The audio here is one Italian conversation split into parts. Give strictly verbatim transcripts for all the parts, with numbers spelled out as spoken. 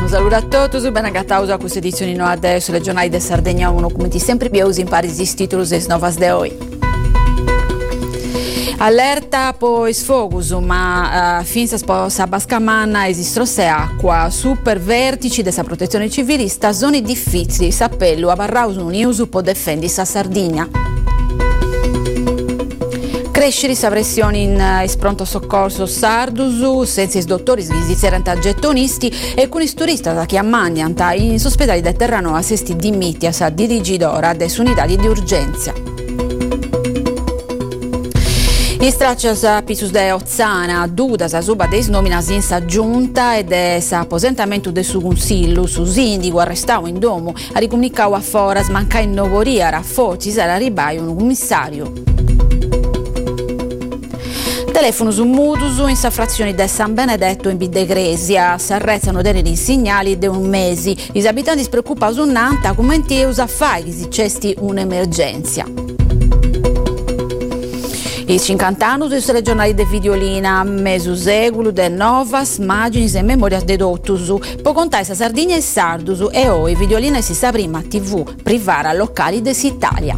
Un saluto a tutti, ben agattaus a questa edizione no adesso, le giornali di Sardegna uno, come sempre più in Paris i titoli e novas de oggi. Allerta poi sfogus, ma uh, finza sposa Bascamanna esistrosse acqua, super vertici della protezione civile, stagioni difficili, s'appello a Barraus Uniusu può difendere sa Sardegna. Crescere sa pressione in uh, pronto soccorso Sardusu, senza i dottori svizzerenti gettonisti e con i turisti da chiammagnanta in ospedali del Terrano a sesti di Mitias, dirigidora des unità di urgenza. I straccias pisus de Ozzana, dudas suba des nominas in sa giunta e de sa apposentamento de su consillo, su sindico arrestau in domo, a ricomunicau a foras, manca in novoria, rafforzi, sarà ribai un commissario. Telefono su Mudus in sa frazione de San Benedetto in Bidegresia, si arrezzano dei segnali de un mese, gli abitanti si preoccupano su Nanta come inteusa fai se c'è un'emergenza. I cinquanta anni dei giornali de Videolina, mesu segulu de novas, immagini e memorias de dottus, po contare sa Sardegna e Sardus e oi Videolina si sa prima tivù privara locali des'Italia.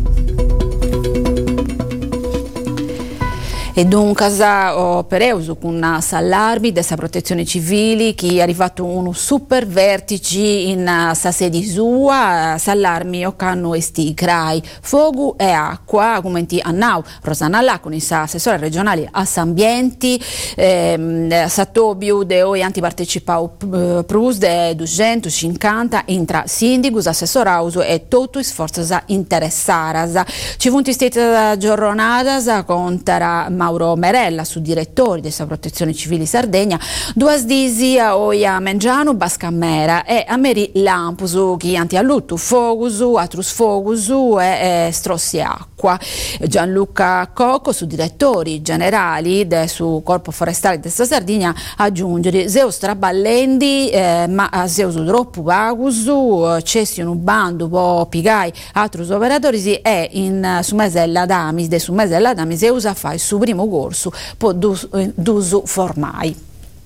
E dunque, oh, per Eusu, con s'allarmi della protezione civile, che è arrivato un super vertice in sa sede sua, s'allarmi o canno esti crai, fuoco e acqua, come ti annau, Rosanna Laconi, sa assessore regionale a S'Ambienti, ehm, sa Tobiu de oi antipartecipau eh, prus de duecentocinquanta, intra sindicus, assessorausu e tutti sforzi interessaras. Ci funti stata giornadas contara Mauro Merella, su direttori della protezione civile Sardegna, due disi a Oia Mengiano, Bascamera e a Meri Lampusu, che anti all'utto fogusu, atrus fogusu e, e strossi acqua. Gianluca Cocco, su direttori generali del su Corpo Forestale della Sardegna, aggiungere Zeus Traballendi, eh, ma a Zeus troppo vagusu, cessi un bando po pigai atrus operatori e in su Mesella Damis, de su Mesella Damis Zeus a fare su primo corso po d'uso formai.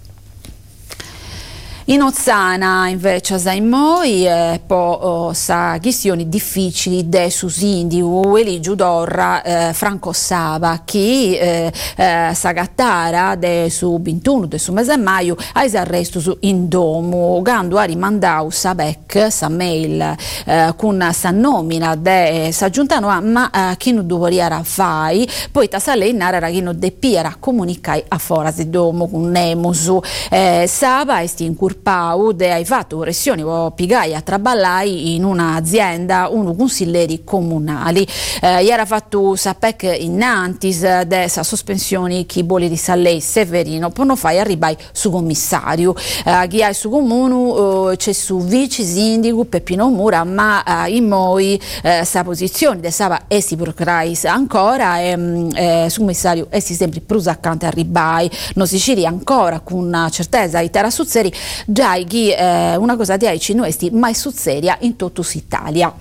In Ozzana invece Saimoi eh, po oh, sa questioni difficili de su sindico Eligio Dorra eh, Franco Sava che eh, eh, sa gattara de su ventuno de su mese maio ai arresto su in domo gando a rimandau sa bec sa mail eh, con sa nomina de sa giuntano a ma eh, chi non doveva fai poi ta sa lei nara che non depiera comunicai a fora de domo con nemusu eh, Sava esti in Pau de hai fatto pressioni o pigai a traballai in un'azienda uno consiglieri comunali eh, era fatto sapec innantis de sa sospensioni chi boli di Sallei Severino poi non fai arribai su commissario eh, chi hai su comune eh, c'è su vice sindico Peppino Mura ma eh, in moi eh, sa posizione de Sava e si procrais ancora e eh, su commissario e si sempre prusacante arribai non si sciri ancora con una certezza i terasuzzeri già chi eh, una cosa di aici nuesti mai suzzeria in tutta Italia.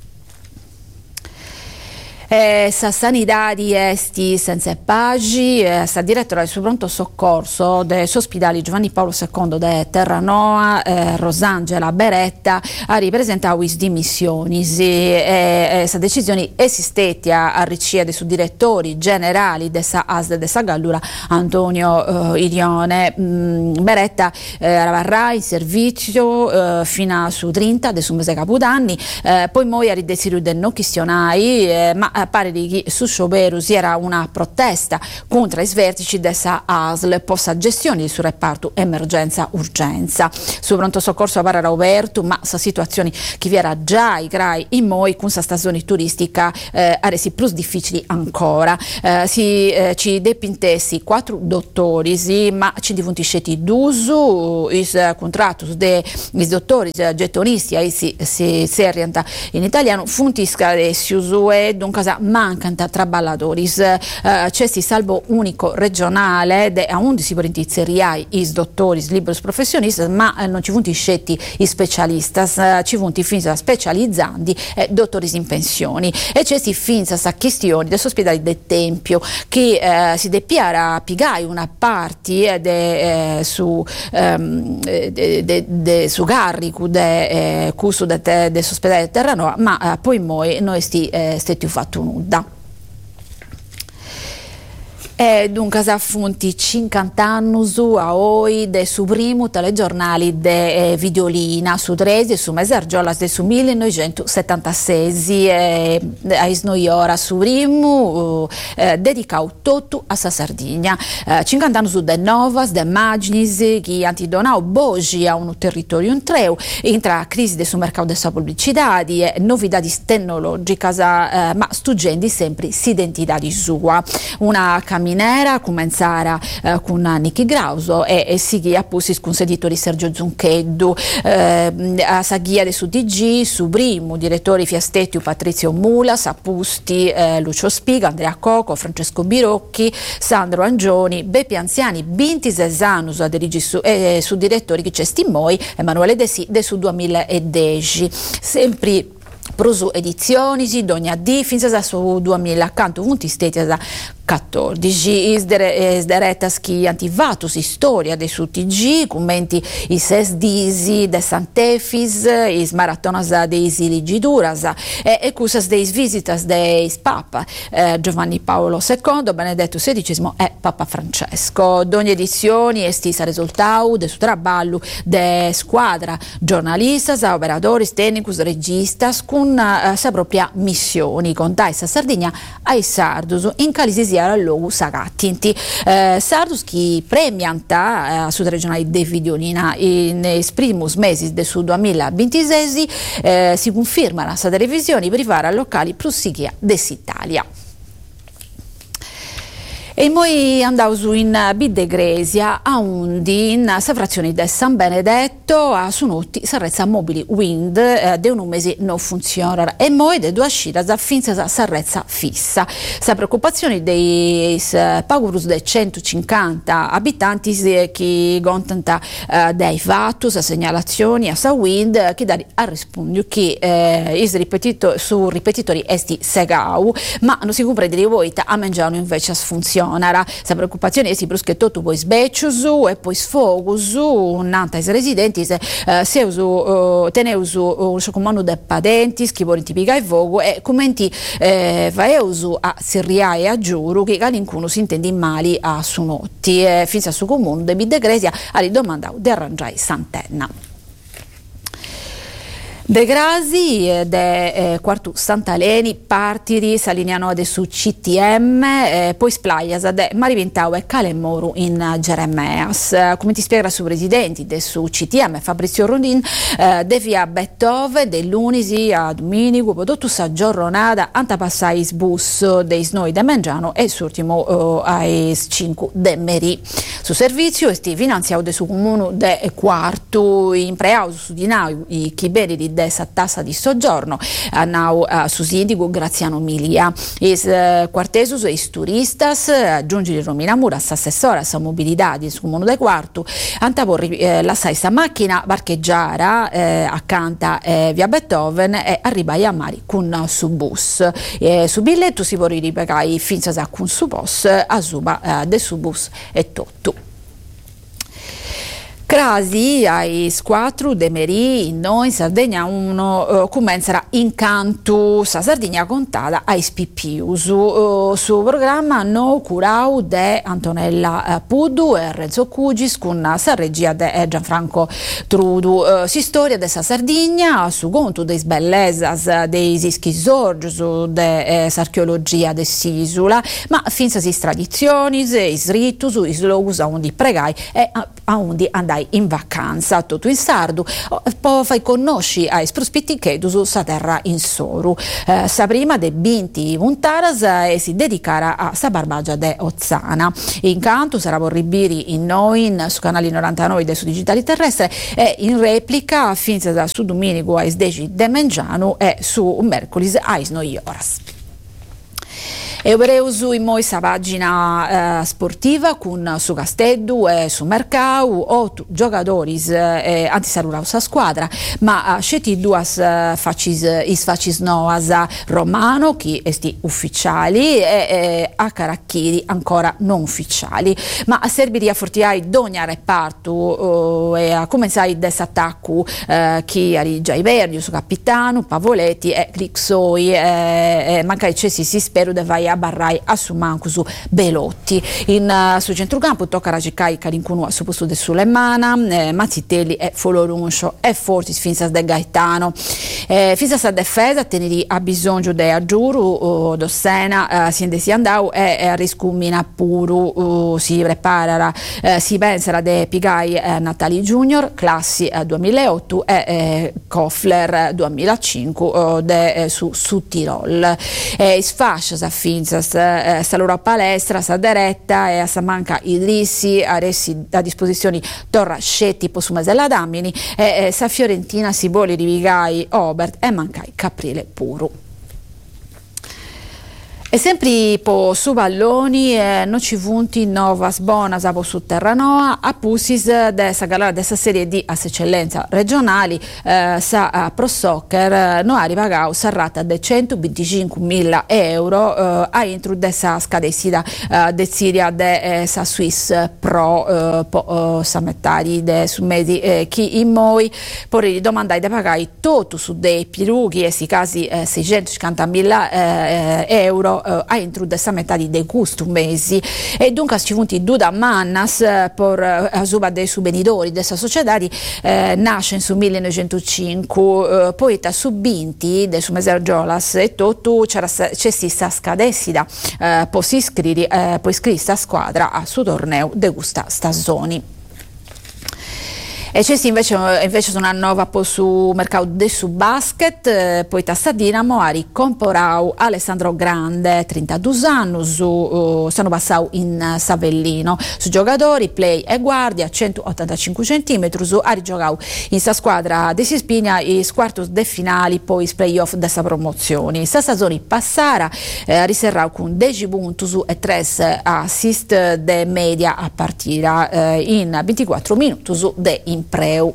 Eh, sa sanità di esti senza pagi, eh, sa direttora del suo pronto soccorso dell'ospedale Giovanni Paolo secondo de Terranoa, eh, Rosangela Beretta, ha ripresentato le dimissioni. Eh, eh, sa decisione esistette a, a ricia dei suoi direttori generali della A S D della Gallura, Antonio eh, Irione. Mm, Beretta eh, varrà in servizio eh, fino a su trenta del suo mese capodanni, eh, poi moi ha rideciso del non questionai, eh, ma pare che su sciopero si era una protesta contro i svertici della A S L posta gestione del suo reparto emergenza-urgenza. Su pronto soccorso era aperto, ma sa situazioni che vi era già i crai in moi con sa stagione turistica eh, a resi più difficili ancora. Eh, si eh, ci depintessi quattro dottori, sì, ma ci divuntisceti d'uso i contratti dei dottori gettonisti, ai si, si, si orienta in italiano, funtisca e si usue dunque mancano traballadori, uh, c'è sti salvo unico regionale de a undi si vorintizzeria is dottori, liberi professionisti, ma uh, non ci vunti scetti i specialisti, uh, ci vunti finza specializzandi e dottori in pensioni e c'è sti finza sa questioni dell'ospedale del Tempio che uh, si depiara pigai una parte de, eh, su um, de, de, de, su Garricu de eh, custo dell'ospedale del Terranova, ma uh, poi moi noi sti eh, stetti fatto nuda. E dunque si affonti cinquanta anni a oi de su primo telegiornali de eh, Videolina su tresi e su Mesergiolas de su millenovecentosettantasei e a noi ora su primo eh, dedicato tutto a sa Sardegna. Eh, cinquanta anni de novas, de immagini che antidonau bogi a un territorio in treu, entra crisi de su mercato de sa pubblicità, di eh, novità tecnologiche, eh, ma stugendi sempre s'identità di sua. Una camminata Minera, cominciare eh, con Nicky Grauso e, e si appussi con seditore Sergio Zuncheddu, eh, a Saghia de su D G, su primo direttori Fiastetti Patrizio Mula, Sapusti, eh, Lucio Spiga, Andrea Coco, Francesco Birocchi, Sandro Angioni, Beppi Anziani, Binti Zesanus, a dirigere su, eh, su direttori che c'è Stimoi, Emanuele De Sì, de su duemiladieci. Sempre Prosu edizioni, Dogna D, fino a su duemila, accanto vunti steti a quattordici, isderetas chi antivatus, storia dei su T G, commenti i ses disi de Sant'Efis, is maratonas de isi ligiduras, e, e cusas deis visitas deis Papa, eh, Giovanni Paolo secondo, Benedetto sedicesimo e Papa Francesco. D'ogni edizioni estis a risultau de su traballo de squadra, giornalistas, operadoris, tecnicus, registas, con uh, sa propria missioni, contai sa Sardegna ai sardus, in calisi al logo sagattinti. Eh, Sardus chi premianta eh, su regionali de Videolina in primus mesi del su duemilaventisei eh, si conferma la sa televisione privata a locali Prussichia d'Italia. E noi andiamo in Bidegresia a undi in sa frazione del San Benedetto a Sunotti Sarrezza Mobili Wind eh, de un mese non funziona e noi de due uscite da finza Sarrezza fissa. Sa preoccupazione dei eh, pagurus de centocinquanta abitanti eh, che contenta eh, dei fatti, sa segnalazioni a sa Wind eh, che dà a rispondere che eh, is ripetito, su ripetitori esti segau ma non si comprende di voi a mangiare invece funziona. Sa preoccupazione è si che tutto poi sbecciusu e poi sfogusu nantais residenti se uh, se usu uh, teneusu un uh, comando de padenti che vuole tipica vogo e commenti eh, vaeusu a Sirria e a Giuru che qualcuno si intende mali a Sunotti e fino a su comune de Bidegresia ali domandau di arrangiare Santenna. De Grasi, de eh, quartu Santaleni, partiri s'allineano adesso C T M, eh, poi splaias de Mariventau e Calemoru in Geremeas. Eh, come ti spiega su presidenti de su C T M, Fabrizio Rondin, eh, de via Beethoven, de lunisi a Dominico, prodotto sa giornata, antapassais bus de Snoi de Mengiano e s'ultimo eh, ais cinque de Meri. Su servizio esti finanziato de su comune de quartu in preauso su di nau i chiberi di dessa tassa di soggiorno a nau uh, su sindico Graziano Milia. Is uh, quartesus e is turistas aggiungi Romina Muras, assessora a mobilità di su comune de quartu, antavorri eh, la sai sa macchina parcheggiara eh, accanto eh, via Beethoven e arriva a Mari con su bus. Eh, su biglietto si può ripagare finza sa con su bus a suba eh, de su bus e tutto. Crasi ai quattro de Meri noi in Sardegna uno uh, comincerà incanto sa Sardegna contata ai Spippius uh, su programma no curau de Antonella uh, Pudu e Renzo Cugis con sa regia de Gianfranco Trudu. Uh, si storia de sa Sardegna su conto des bellezas dei ischizorgius de eh, archeologia de Sisula ma finza si tradizioni is ritus is logus a undi pregai e a, a undi andai in vacanza tutto in sardu poi fai conosci ai prospetti che su sa terra in soru eh, sa prima de binti muntaras e si dedicara a sa barbagia de Ozzana. Incanto sarà vorribiri in noi su canali novantanove del su digitali terrestre e in replica finza da su Domenico ai deci de Mengiano e su mercolis ai noi oras. E opereus in moi sa pagina eh, sportiva con su Casteddu e su Mercau otto giocatori eh, antisarurau sa squadra, ma uh, sceti duas uh, facis, is facis noas Romano che esti ufficiali e, e a Caracchiri ancora non ufficiali, ma a serviri a fortiai d'ogni reparto uh, e a cominciare dell'attacco uh, chi ari già i verdi su Capitano, Pavoletti e Crixoi e, e manca eccessi si spero de vai a barrai a su manco su Belotti in uh, su centrocampo tocca ragicai carincunu a su posto de Sulemana eh, Mazzitelli e Foloruncio e Fortis finzas de Gaetano eh, finzas a difesa teneri a bisogno de Aggiuru uh, Dossena uh, si si andau e, e riscumina puru uh, si prepara uh, si pensa de Pigai eh, Natali Junior classi eh, duemilaotto e eh, Koffler duemilacinque uh, de, eh, su, su Tirol e sfascia sa finzas eh, sa loro palestra sa diretta e a sa manca Idrissi a resi a disposizione Torra Scetti po su Masella Damini e eh, sa Fiorentina si vuole rivigai Obert e mancai Caprile Puru. E sempre po su palloni eh, non ci vunti novas bonas a su Terranoa a pusis de sa galera de sa serie di as eccellenza regionali eh, sa uh, Pro Soccer eh, no arriva pagau sa rata de centoventicinquemila euro eh, a intro de sa scadessida eh, de Siria de eh, sa Swiss Pro eh, po, eh, sa mettari de su mesi eh, chi in moi porri domandai de pagai tutto su dei pirughi e si casi eh, seicentocinquantamila eh, euro Uh, a intro dessa metà di degusto mesi e dunque ci funti duda mannas uh, por uh, a suba dei subvenidori dessa società di uh, nasce in su millenovecentocinque uh, poi ta subinti de su meser giolas e tutto c'era c'è si sa scadessida uh, poi si iscriri uh, poi iscriri sta squadra a su torneo de gusta stagioni. E c'è invece, invece sono a nuova po su mercato de su basket, eh, poi Tassa Dinamo ha ricomporau Alessandro Grande, trentadue anni, su, uh, stanno passando in uh, Savellino, su giocatori, play e guardia, centottantacinque centimetri, su ha rigiocau in sa squadra de Sispigna i quartos de finali, poi i playoff dessa promozioni. Sta stagione passara eh, riserrau con dieci punti e tre assist de media a partire eh, in ventiquattro minuti su de in Preu.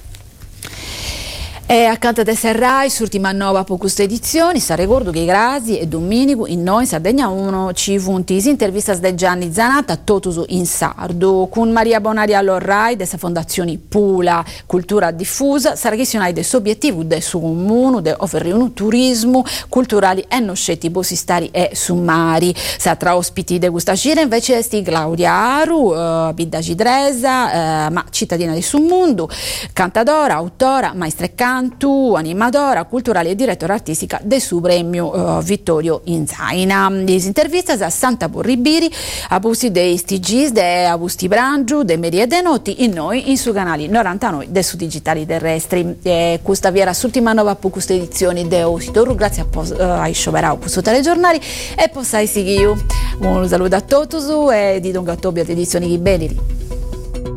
E accanto a Serrai, l'ultima nuova per questa edizione, sa ricordo che Grazi e Domenico in noi in Sardegna uno ci funtis intervistas de Gianni Zanatta totus in sardo con Maria Bonaria Lorrai dessa fondazione Pula Cultura Diffusa sarà che sionai del suo obiettivo del suo comune de offrire un turismo culturali e non scetti bossistari e summari sa tra ospiti de questa gira invece sti Claudia Aru uh, Bidda Cidresa uh, ma cittadina di su mondo cantadora, autora, maestra e canto animadora culturale e direttora artistica del suo premio uh, Vittorio Inzaina. Le interviste a Santa Borribiri, a busti dei Stigis, de Augusti Brangiu, de Merie de Noti, in noi, in su canali novantanove del su digitali terrestri. E questa vi era l'ultima nuova per questa edizione de Ositoru, grazie a, pos, uh, a Scioberau per su telegiornali e possai seguire. Un saluto a tutti e di Don Gattobio ad edizioni di Beliri.